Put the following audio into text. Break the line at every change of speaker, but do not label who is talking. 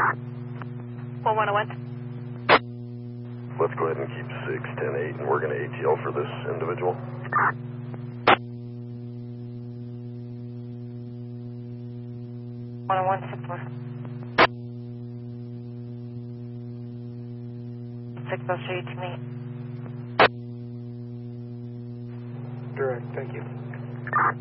1101.
Let's go ahead and keep 610-8, and we're going to ATL for this individual.
One 603 to me.
Direct, thank you.